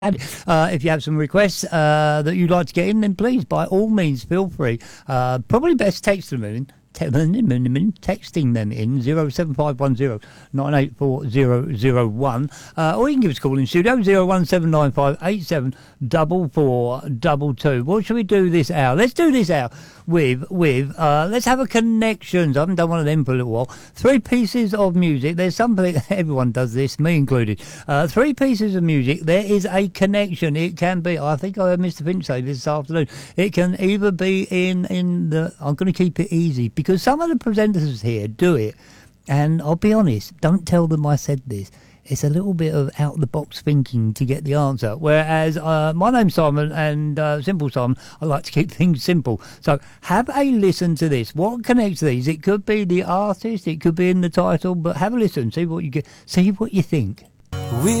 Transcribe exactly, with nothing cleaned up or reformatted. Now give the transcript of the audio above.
Uh, if you have some requests uh, that you'd like to get in, then please, by all means, feel free. Uh, probably best text them in. Te- texting them in zero seven five one zero nine eight four zero zero one, uh, or you can give us a call in studio zero one seven nine five eight seven double four double two. What should we do this hour? Let's do this hour with with uh, let's have a connections. I haven't done one of them for a little while. Three pieces of music. There's something, everyone does this, me included. Uh, three pieces of music. There is a connection. It can be, I think I heard Mister Finch say this afternoon, it can either be in in the, I'm going to keep it easy because some of the presenters here do it, and I'll be honest, don't tell them I said this. It's a little bit of out-the-box thinking to get the answer, whereas uh, my name's Simon, and uh, Simple Simon, I like to keep things simple. So have a listen to this. What connects these? It could be the artist, it could be in the title, but have a listen, see what you get, see what you think. We